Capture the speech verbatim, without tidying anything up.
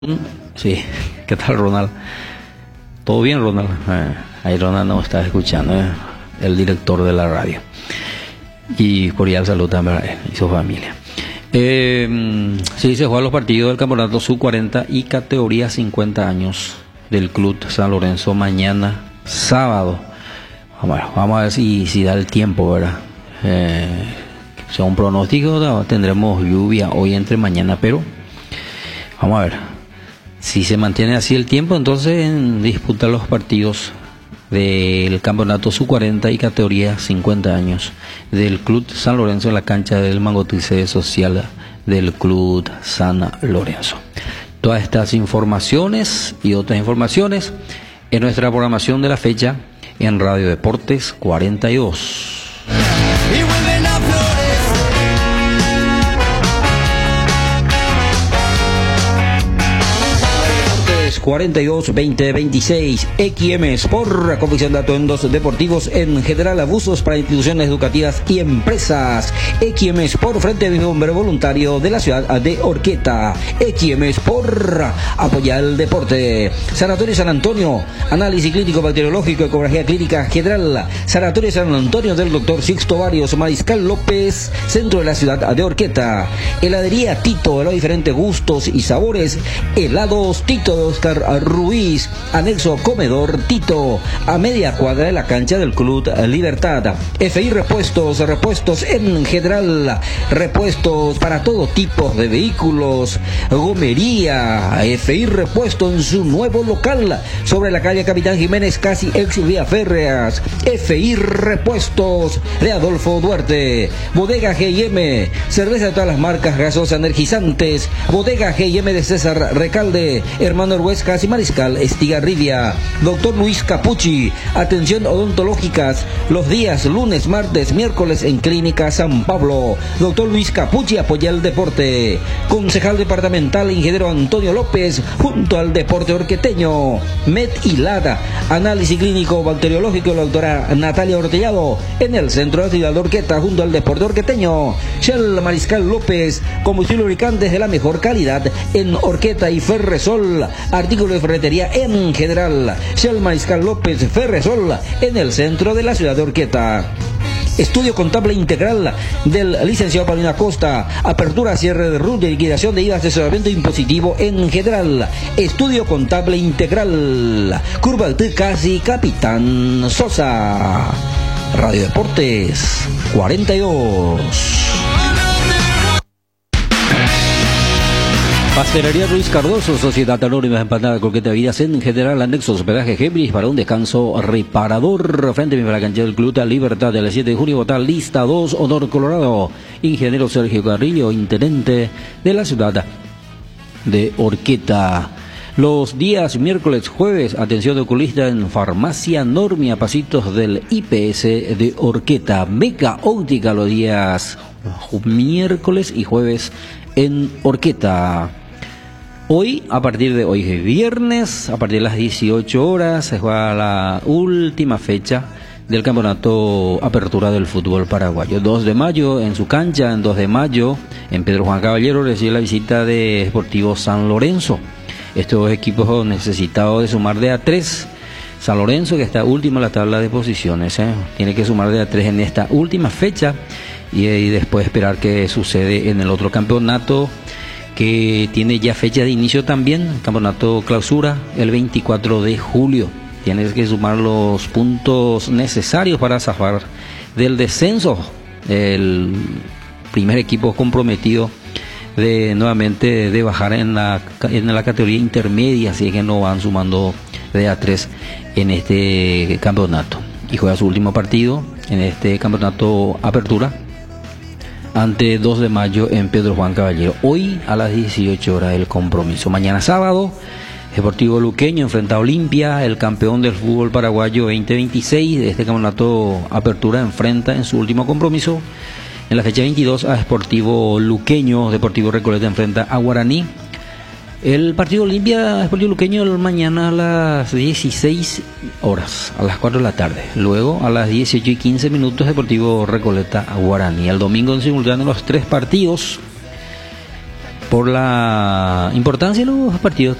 Sí, ¿qué tal, Ronald? ¿Todo bien, Ronald? Eh, ahí Ronald nos está escuchando, eh, el director de la radio. Y cordial salud también a él y su familia. Eh, sí, se juegan los partidos del campeonato sub cuarenta y categoría cincuenta años del Club San Lorenzo mañana, sábado. Vamos a ver, vamos a ver si, si da el tiempo, ¿verdad? Eh, según pronóstico, no, tendremos lluvia hoy entre mañana, pero vamos a ver. Si se mantiene así el tiempo, entonces en disputa los partidos del campeonato sub cuarenta y categoría cincuenta años del Club San Lorenzo en la cancha del Mangotice Social del Club San Lorenzo. Todas estas informaciones y otras informaciones en nuestra programación de la fecha en Radio Deportes cuarenta y dos. cuarenta y dos veinte veintiséis X M Sport, confección de atuendos deportivos en general, abusos para instituciones educativas y empresas. X M Sport, frente de bombero voluntario de la ciudad de Orqueta. X M Sport, apoya el deporte. Sanatorio San Antonio, análisis clínico bacteriológico, ecografía clínica general. Sanatorio San Antonio del doctor Sixto Barrios Mariscal López, centro de la ciudad de Orqueta. Heladería Tito, los diferentes gustos y sabores. Helados Tito de Oscar Ruiz, anexo comedor Tito, a media cuadra de la cancha del Club Libertad. F I Repuestos, repuestos en general, repuestos para todo tipo de vehículos. Gomería F I Repuesto en su nuevo local sobre la calle Capitán Jiménez, casi ex Vía Férreas. F I Repuestos de Adolfo Duarte. Bodega G y M, cerveza de todas las marcas, gaseosas, energizantes. Bodega G y M de César Recalde, Hermano Huescas y Mariscal Estigarribia. Doctor Luis Capucci, atención odontológicas los días lunes, martes, miércoles en Clínica San Pablo. Doctor Luis Capucci apoya el deporte. Concejal departamental ingeniero Antonio López junto al deporte orqueteño. Med Hilada, análisis clínico bacteriológico, la doctora Natalia Ortellado en el centro de la ciudad de Orqueta junto al deporte orqueteño. Shell Mariscal López, combustible lubricantes de la mejor calidad en Orqueta y Ferresol, artículos de ferretería en general. Shell Mariscal López, Ferresol en el centro de la ciudad de Orqueta. Estudio contable integral del licenciado Paulino Acosta, apertura, cierre de R U T, liquidación de I V A, asesoramiento impositivo en general. Estudio contable integral, Curva de Casi, Capitán Sosa. Radio Deportes cuarenta y dos. Pastelería Ruiz Cardoso, Sociedad Anónima de Empanada Croqueta Vidas en general, anexo hospedaje Gebris para un descanso reparador. Frente a la cancha del Club Libertad del siete de junio, votar lista dos, Honor Colorado. Ingeniero Sergio Carrillo, intendente de la ciudad de Orqueta. Los días miércoles, jueves, atención de oculista en Farmacia Normia, pasitos del I P S de Orqueta. Meca Óptica los días miércoles y jueves en Orqueta. Hoy, a partir de hoy es viernes, a partir de las dieciocho horas, se juega la última fecha del campeonato Apertura del fútbol paraguayo. dos de mayo en su cancha, en dos de mayo en Pedro Juan Caballero recibe la visita de Sportivo San Lorenzo. Estos dos equipos necesitados de sumar de a tres. San Lorenzo, que está último en la tabla de posiciones, ¿eh? tiene que sumar de a tres en esta última fecha y, y después esperar qué sucede en el otro campeonato, que tiene ya fecha de inicio también, campeonato clausura, el veinticuatro de julio. Tienes que sumar los puntos necesarios para zafar del descenso. El primer equipo comprometido de nuevamente de bajar en la, en la categoría intermedia, así que no van sumando de a tres en este campeonato. Y juega su último partido en este campeonato Apertura ante dos de mayo en Pedro Juan Caballero. Hoy a las dieciocho horas el compromiso. Mañana sábado, Deportivo Luqueño enfrenta a Olimpia, el campeón del fútbol paraguayo veinte veintiséis de este campeonato Apertura, enfrenta en su último compromiso en la fecha veintidós a Deportivo Luqueño. Deportivo Recoleta enfrenta a Guaraní. El partido Olimpia Deportivo Luqueño mañana a las dieciséis horas, a las cuatro de la tarde. Luego a las dieciocho y quince minutos Deportivo Recoleta a Guaraní. El domingo en simultáneo los tres partidos por la importancia de los partidos.